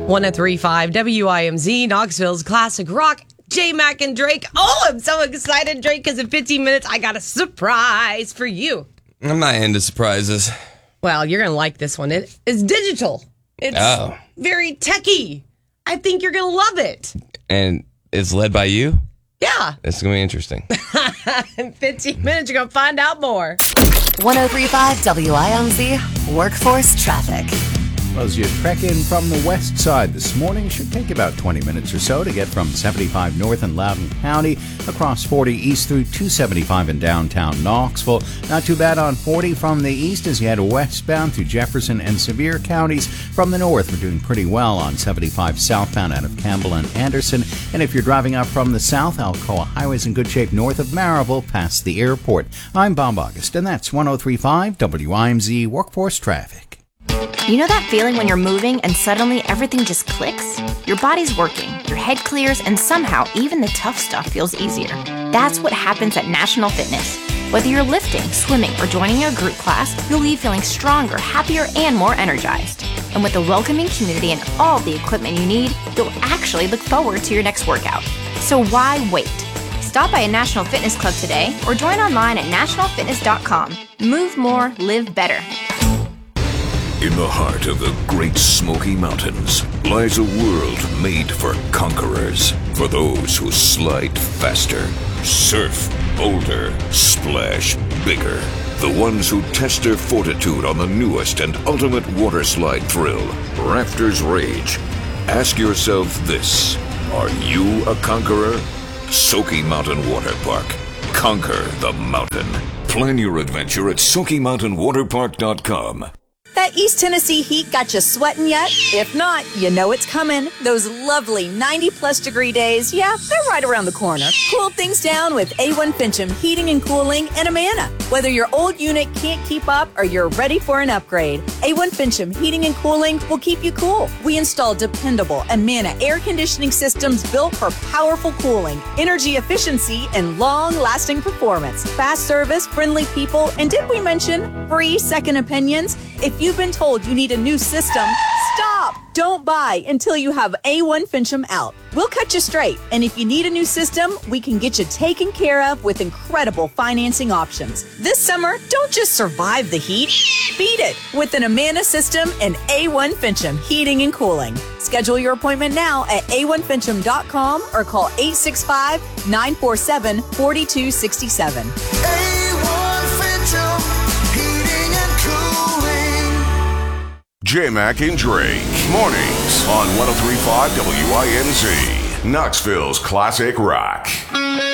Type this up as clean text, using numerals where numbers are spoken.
103.5 WIMZ, Knoxville's classic rock. J-Mac and Drake. Oh, I'm so excited, Drake, because in 15 minutes, I got a surprise for you. I'm not into surprises. Well, you're going to like this one. It is digital. It's very techie. I think you're going to love it. And it's led by you? Yeah. It's going to be interesting. In 15 minutes, you're going to find out more. 103.5 WIMZ Workforce Traffic. Well, as you trek in from the west side this morning, it should take about 20 minutes or so to get from 75 north in Loudoun County across 40 east through 275 in downtown Knoxville. Not too bad on 40 from the east as you head westbound through Jefferson and Sevier counties. From the north, we're doing pretty well on 75 southbound out of Campbell and Anderson. And if you're driving up from the south, Alcoa Highway's in good shape north of Maryville past the airport. I'm Bob August, and that's 103.5 WIMZ Workforce Traffic. You know that feeling when you're moving and suddenly everything just clicks? Your body's working, your head clears, and somehow even the tough stuff feels easier. That's what happens at National Fitness. Whether you're lifting, swimming, or joining a group class, you'll leave feeling stronger, happier, and more energized. And with a welcoming community and all the equipment you need, you'll actually look forward to your next workout. So why wait? Stop by a National Fitness Club today or join online at nationalfitness.com. Move more, live better. In the heart of the Great Smoky Mountains lies a world made for conquerors, for those who slide faster, surf bolder, splash bigger, the ones who test their fortitude on the newest and ultimate water slide thrill, Rafters Rage. Ask yourself this: are you a conqueror? Smoky Mountain Water Park. Conquer the mountain. Plan your adventure at SmokyMountainWaterPark.com. That East Tennessee heat got you sweating yet? If not, you know it's coming. Those lovely 90-plus degree days, yeah, they're right around the corner. Cool things down with A1 Fincham Heating and Cooling in Amana. Whether your old unit can't keep up or you're ready for an upgrade, A1 Fincham Heating and Cooling will keep you cool. We install dependable Amana air conditioning systems built for powerful cooling, energy efficiency, and long-lasting performance. Fast service, friendly people, and did we mention free second opinions? If you've been told you need a new system, stop! Don't buy until you have A1 Fincham out. We'll cut you straight, and if you need a new system, we can get you taken care of with incredible financing options. This summer, don't just survive the heat, beat it with an Amana system and A1 Fincham Heating and Cooling. Schedule your appointment now at a1fincham.com or call 865-947-4267. A1 Fincham Heating and Cooling. J-Mac and Drake. Mornings on 103.5 WIMZ. Knoxville's classic rock.